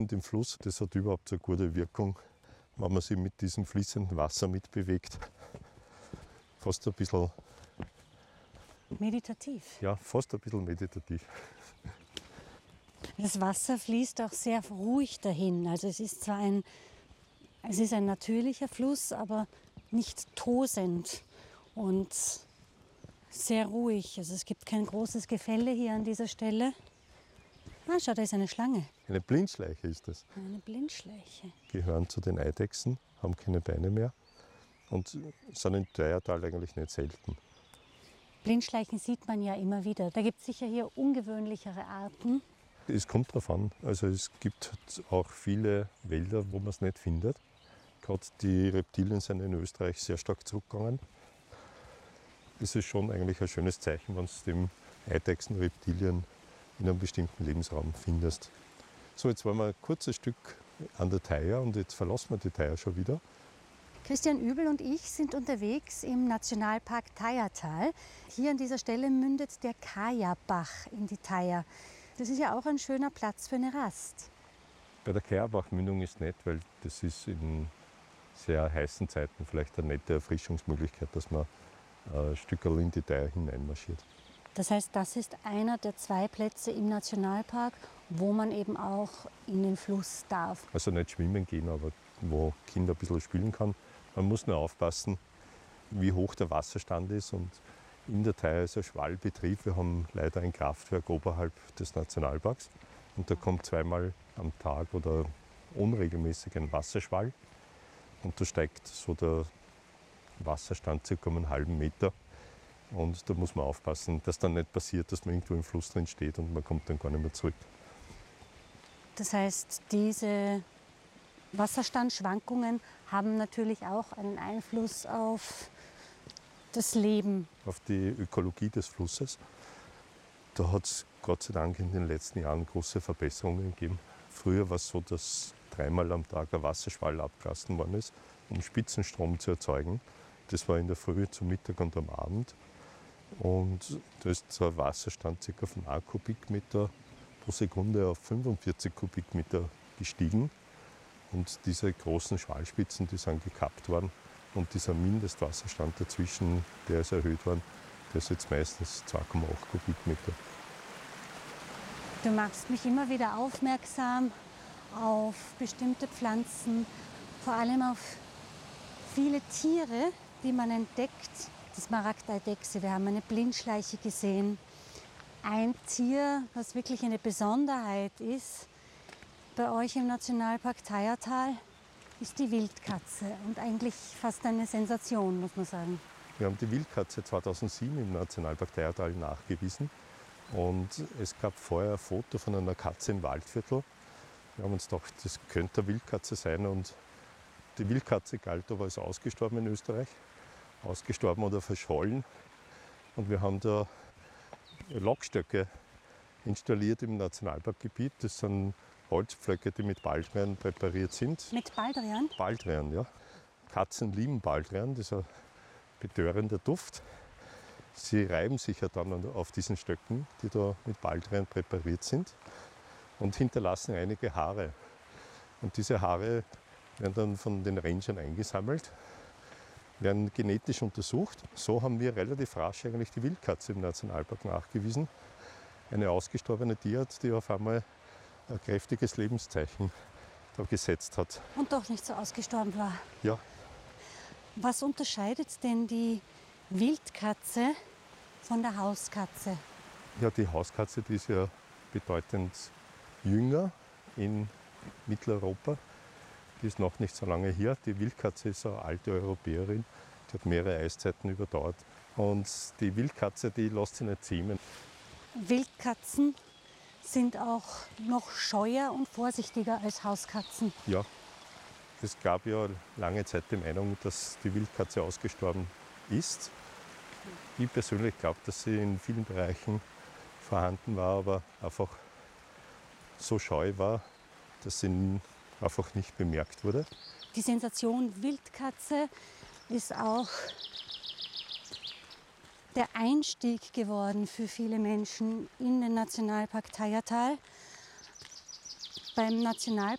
Und im Fluss, das hat überhaupt so eine gute Wirkung, wenn man sich mit diesem fließenden Wasser mitbewegt. Fast ein bisschen meditativ. Ja, fast ein bisschen meditativ. Das Wasser fließt auch sehr ruhig dahin. Also es ist zwar ein natürlicher Fluss, aber nicht tosend und sehr ruhig. Also es gibt kein großes Gefälle hier an dieser Stelle. Ah, schau, da ist eine Schlange. Eine Blindschleiche ist das. Eine Blindschleiche. Gehören zu den Eidechsen, haben keine Beine mehr und sind im Thayertal eigentlich nicht selten. Blindschleichen sieht man ja immer wieder. Da gibt es sicher hier ungewöhnlichere Arten. Es kommt darauf an. Also es gibt auch viele Wälder, wo man es nicht findet. Gerade die Reptilien sind in Österreich sehr stark zurückgegangen. Das ist schon eigentlich ein schönes Zeichen, wenn du dem Eidechsen, Reptilien in einem bestimmten Lebensraum findest. So, jetzt waren wir ein kurzes Stück an der Thaya und jetzt verlassen wir die Thaya schon wieder. Christian Übel und ich sind unterwegs im Nationalpark Thayertal. Hier an dieser Stelle mündet der Kajabach in die Thaya. Das ist ja auch ein schöner Platz für eine Rast. Bei der Kajabach-Mündung ist nett, weil das ist in sehr heißen Zeiten vielleicht eine nette Erfrischungsmöglichkeit, dass man ein Stückerl in die Thaya hineinmarschiert. Das heißt, das ist einer der 2 Plätze im Nationalpark, wo man eben auch in den Fluss darf. Also nicht schwimmen gehen, aber wo Kinder ein bisschen spielen kann. Man muss nur aufpassen, wie hoch der Wasserstand ist. Und in der Thaya ist ein Schwallbetrieb. Wir haben leider ein Kraftwerk oberhalb des Nationalparks. Und da kommt 2-mal am Tag oder unregelmäßig ein Wasserschwall. Und da steigt so der Wasserstand ca. um einen halben Meter. Und da muss man aufpassen, dass dann nicht passiert, dass man irgendwo im Fluss drin steht und man kommt dann gar nicht mehr zurück. Das heißt, diese Wasserstandschwankungen haben natürlich auch einen Einfluss auf das Leben. Auf die Ökologie des Flusses. Da hat es Gott sei Dank in den letzten Jahren große Verbesserungen gegeben. Früher war es so, dass 3-mal am Tag ein Wasserschwall abgelassen worden ist, um Spitzenstrom zu erzeugen. Das war in der Früh, zum Mittag und am Abend. Und da ist der Wasserstand ca. von 1 Kubikmeter pro Sekunde auf 45 Kubikmeter gestiegen. Und diese großen Schwallspitzen, die sind gekappt worden. Und dieser Mindestwasserstand dazwischen, der ist erhöht worden, der ist jetzt meistens 2,8 Kubikmeter. Du machst mich immer wieder aufmerksam auf bestimmte Pflanzen, vor allem auf viele Tiere, die man entdeckt. Die Smaragdeidechse, wir haben eine Blindschleiche gesehen. Ein Tier, was wirklich eine Besonderheit ist, bei euch im Nationalpark Thayertal, ist die Wildkatze und eigentlich fast eine Sensation, muss man sagen. Wir haben die Wildkatze 2007 im Nationalpark Thayertal nachgewiesen und es gab vorher ein Foto von einer Katze im Waldviertel. Wir haben uns gedacht, das könnte eine Wildkatze sein und die Wildkatze galt aber als ausgestorben in Österreich, ausgestorben oder verschollen und wir haben da Lockstöcke installiert im Nationalparkgebiet. Das sind Holzpflöcke, die mit Baldrian präpariert sind. Mit Baldrian? Baldrian, ja. Katzen lieben Baldrian, das ist ein betörender Duft. Sie reiben sich ja dann auf diesen Stöcken, die da mit Baldrian präpariert sind und hinterlassen einige Haare. Und diese Haare werden dann von den Rangern eingesammelt, werden genetisch untersucht. So haben wir relativ rasch eigentlich die Wildkatze im Nationalpark nachgewiesen. Eine ausgestorbene Tierart, die auf einmal ein kräftiges Lebenszeichen da gesetzt hat. Und doch nicht so ausgestorben war. Ja. Was unterscheidet denn die Wildkatze von der Hauskatze? Ja, die Hauskatze, die ist ja bedeutend jünger in Mitteleuropa. Die ist noch nicht so lange hier. Die Wildkatze ist eine alte Europäerin. Die hat mehrere Eiszeiten überdauert. Und die Wildkatze, die lässt sich nicht zähmen. Wildkatzen sind auch noch scheuer und vorsichtiger als Hauskatzen. Ja, es gab ja lange Zeit die Meinung, dass die Wildkatze ausgestorben ist. Ich persönlich glaube, dass sie in vielen Bereichen vorhanden war, aber einfach so scheu war, dass sie einfach nicht bemerkt wurde. Die Sensation Wildkatze ist auch der Einstieg geworden für viele Menschen in den Nationalpark Thayertal. Beim Nationalpark